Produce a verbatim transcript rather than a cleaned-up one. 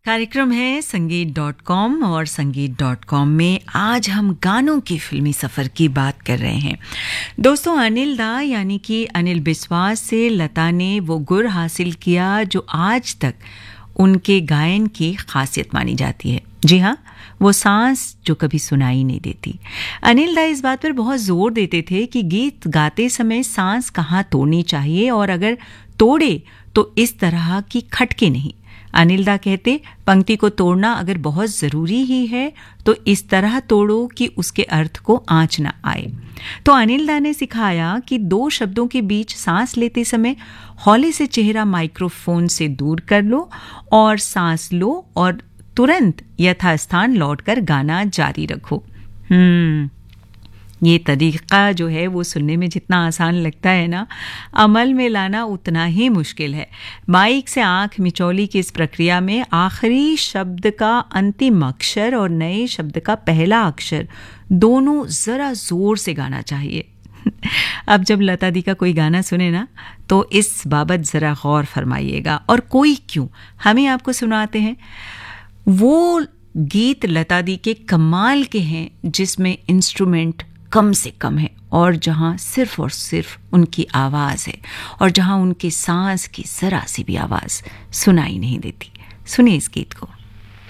कार्यक्रम है संगीत डॉट कॉम और संगीत डॉट कॉम में आज हम गानों के फिल्मी सफ़र की बात कर रहे हैं। दोस्तों, अनिल दा यानी कि अनिल बिस्वास से लता ने वो गुर हासिल किया जो आज तक उनके गायन की खासियत मानी जाती है। जी हाँ, वो सांस जो कभी सुनाई नहीं देती। अनिल दा इस बात पर बहुत जोर देते थे कि गीत गाते समय सांस कहाँ तोड़नी चाहिए और अगर तोड़े तो इस तरह की खटके नहीं। अनिल दा कहते, पंक्ति को तोड़ना अगर बहुत ज़रूरी ही है तो इस तरह तोड़ो कि उसके अर्थ को आँच ना आए। तो अनिल दा ने सिखाया कि दो शब्दों के बीच सांस लेते समय हौले से चेहरा माइक्रोफोन से दूर कर लो और सांस लो और तुरंत यथास्थान लौटकर गाना जारी रखो। हम्म ये तरीका जो है वो सुनने में जितना आसान लगता है ना, अमल में लाना उतना ही मुश्किल है। माइक से आंख मिचौली की इस प्रक्रिया में आखिरी शब्द का अंतिम अक्षर और नए शब्द का पहला अक्षर दोनों ज़रा ज़ोर से गाना चाहिए। अब जब लता दी का कोई गाना सुने ना तो इस बाबत ज़रा गौर फरमाइएगा। और कोई क्यों, हमें आपको सुनाते हैं वो गीत लता दी के कमाल के हैं जिसमें इंस्ट्रूमेंट कम से कम है और जहां सिर्फ और सिर्फ उनकी आवाज़ है और जहां उनके सांस की जरा सी भी आवाज़ सुनाई नहीं देती। सुनिए इस गीत को।